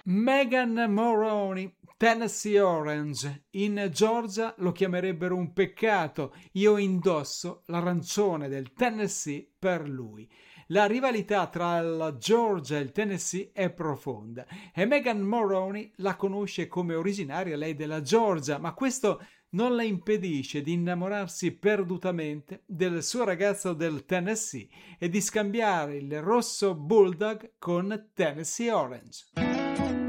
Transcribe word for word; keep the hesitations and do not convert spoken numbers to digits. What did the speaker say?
Megan Moroney, Tennessee Orange. In Georgia lo chiamerebbero un peccato. Io indosso l'arancione del Tennessee per lui. La rivalità tra la Georgia e il Tennessee è profonda e Megan Moroney la conosce come originaria lei della Georgia, ma questo non le impedisce di innamorarsi perdutamente del suo ragazzo del Tennessee e di scambiare il rosso Bulldog con Tennessee Orange.